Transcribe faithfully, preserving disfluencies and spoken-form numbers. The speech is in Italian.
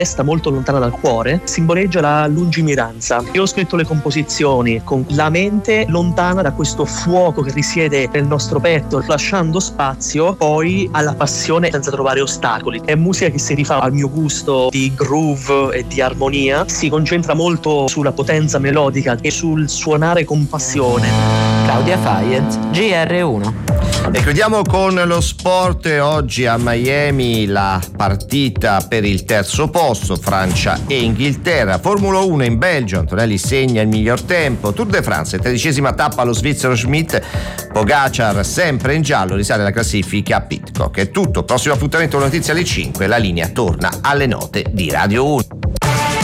testa molto lontana dal cuore simboleggia la lungimiranza. Io ho scritto le composizioni con la mente lontana da questo fuoco che risiede nel nostro petto, lasciando spazio poi alla passione senza trovare ostacoli. È musica che si rifà al mio gusto di groove e di armonia, si concentra molto sulla potenza melodica e sul suonare con passione. Claudia Fayet, G R uno. E chiudiamo con lo sport. Oggi a Miami la partita per il terzo posto, Francia e Inghilterra. Formula uno in Belgio, Antonelli segna il miglior tempo. Tour de France, tredicesima tappa allo svizzero Schmidt. Pogacar sempre in giallo, risale la classifica a Pidcock. È tutto, prossimo appuntamento con notizie alle cinque, la linea torna alle note di Radio uno.